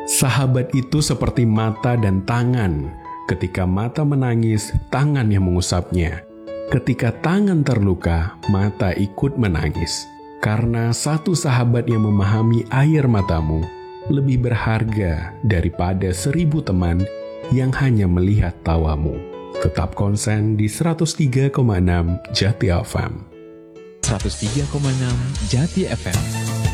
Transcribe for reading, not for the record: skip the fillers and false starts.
Sahabat itu seperti mata dan tangan. Ketika mata menangis, tangan yang mengusapnya. Ketika tangan terluka, mata ikut menangis. Karena satu sahabat yang memahami air matamu lebih berharga daripada 1000 teman yang hanya melihat tawamu. Tetap konsen di 103,6 Jati FM. 103,6 Jati FM.